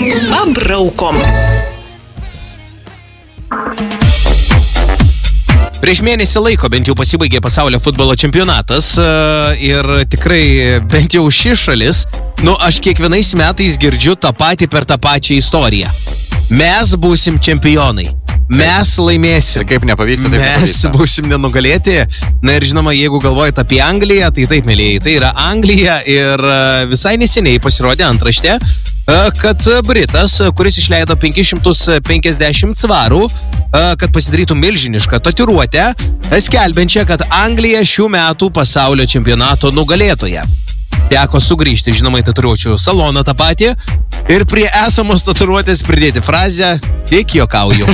Pabraukom. Prieš mėnesį laiko bent jau pasibaigė pasaulio futbolo čempionatas ir tikrai bent jau ši šalis, aš kiekvienais metais girdžiu tą patį per tą pačią istoriją. Mes būsim čempionai. Mes laimėsim. Ir kaip nepavyksta, taip nepavyksta. Mes būsim nenugalėti. Na ir žinoma, jeigu galvojate apie Angliją, tai taip, mėlyjei, tai yra Anglija ir visai neseniai pasirodė antraštė, kad Britas, kuris išleido 550 svarų, kad pasidarytų milžinišką tatuiruotę, skelbiančią, kad Anglija šių metų pasaulio čempionato nugalėtoja. Teko sugrįžti, žinoma, į tatuiruočių saloną tą patį ir prie esamos tatuiruotės pridėti frazę tik juokauju.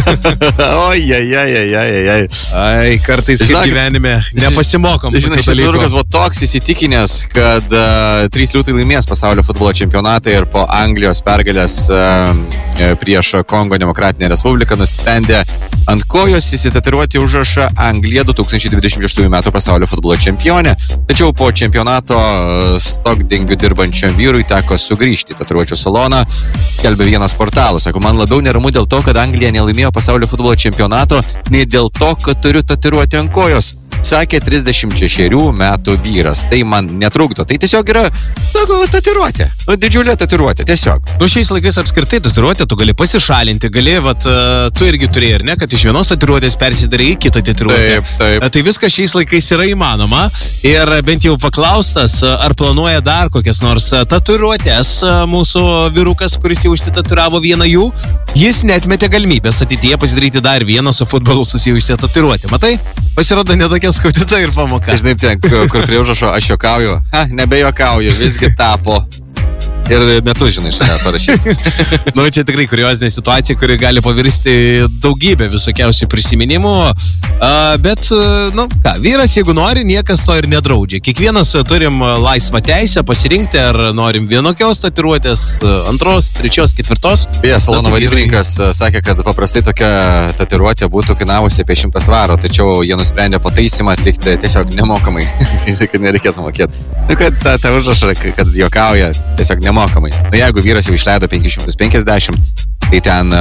Ai, kartais kaip gyvenime nepasimokom. Žinai, šis vyrukas buvo toks įsitikinęs, kad 3 liūtai laimės pasaulio futbolo čempionatą ir po Anglijos pergalės prieš Kongo Demokratinę Respubliką nusprendė ant kojos įsitatuiruoti užrašą Anglija 2026 metų pasaulio futbolo čempionė. Tačiau po čempionato stokdingių dirbančiam vyrui teko sugrįžti į tatuiruočių saloną, skelbė vienas portalas. Sako, man labiau neramu dėl to, kad Anglija nelaimėjo pasaulio futbolo čempionato, nei dėl to, kad turiu tatuiruoti ant kojos. Sakė 36 metų vyras. Tai man netrukdo. Tai tiesiog yra tatuiruotė. Didžiulė tatuiruotė, tiesiog. Šiais laikais apskritai tatuiruotė, tu gali pasišalinti, tu irgi turėjai, ar ne, kad iš vienos tatuiruotės persidarai į kitą tatuiruotę. Taip. Tai viskas šiais laikais yra įmanoma. Ir bent jau paklaustas, ar planuoja dar kokias nors tatuiruotės mūsų vyrukas, kuris jau užsitatuiravo vieną jų, jis netmetė galimybės ateityje pasidaryti dar vieną su futbolu susijusią tatuiruotę. Matai? Pasirodo netokia skaudita ir pamoka. Žinai, ten, kur prie užrašo aš juokauju, nebejuokauju, visgi tapo. Ir metu, žinai, šalia parašyti. Čia tikrai kuriozinė situacija, kuri gali pavirsti daugybę visokiausių prisiminimų. Bet, vyras, jeigu nori, niekas to ir nedraudžia. Kiekvienas turim laisvą teisę pasirinkti, ar norim vienokios tatuiruotės, antros, trečios, ketvirtos. Salono vadybininkas sakė, kad paprastai tokia tatuiruotė būtų kainavusi apie 100 svarų, tačiau jie nusprendė pataisimą atlikti tiesiog nemokamai. Kad nereikėtų mokėti. Kad tą užrašą, kad juokauja, tiesiog nemokamai. Jeigu vyras jau išleido 550, tai ten,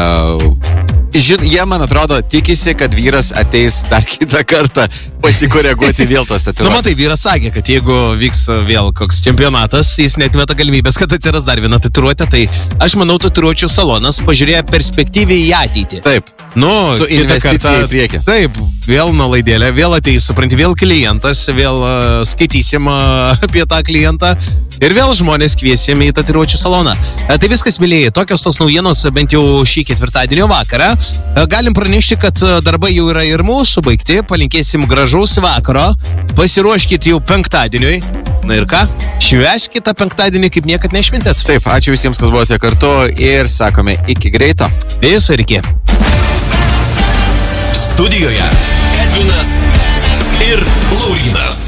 jie, man atrodo, tikisi, kad vyras ateis dar kitą kartą pasikoreguoti vėl tos tatuiruotės. Matai, vyras sakė, kad jeigu vyks vėl koks čempionatas, jis netmeta galimybės, kad atsiras dar viena tatuiruotė, tai aš manau, tatuiruočių salonas pažiūrėjo perspektyviai į ateitį. Taip. Su investicija į priekį. Taip, vėl nuolaidėlė, vėl ateis, supranti, vėl klientas, vėl skaitysim apie tą klientą ir vėl žmonės kviesim į tatuiruočių saloną. Tai viskas, mylėjai, tokios tos naujienos bent jau šį ketvirtadienio vakarą. Galim pranešti, kad darbai jau yra ir mūsų baigti, palinkėsim gražaus vakaro, pasiruoškit jau penktadieniui. Na ir ką, švęskit tą penktadienį kaip niekad nešventėt. Taip, ačiū visiems, kas buvote kartu ir sakome iki greito. Viso ir iki. Studijoje Edvinas ir Laurynas.